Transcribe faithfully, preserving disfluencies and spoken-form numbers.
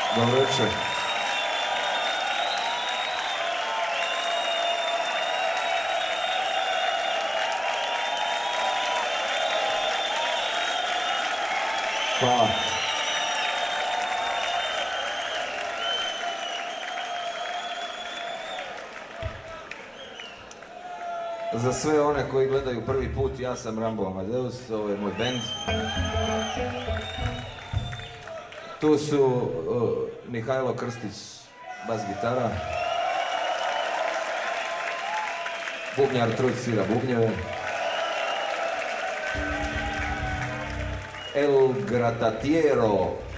Dobro večer. Hvala. Za sve one koji gledaju prvi put, ja sam Rambo Amadeus, ovo je moj bend. Tu su uh, Mihajlo Krstić, bas gitara. Bubnjar Truć svira bubnjeve. El Gratatiero